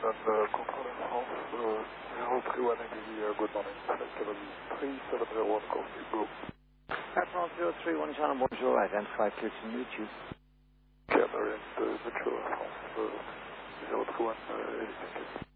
Control France, 031 good morning. Flight level 3701, coffee, go. Air France 031 Channel, bonjour, identify, clear to meet you. Cameron, Metro France, 031,